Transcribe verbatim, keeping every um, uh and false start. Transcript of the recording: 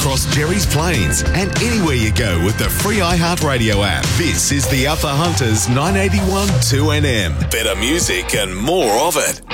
across Jerry's Plains and anywhere you go with the free iHeartRadio app. This is the Alpha Hunters nine eighty-one two N M. Better music and more of it.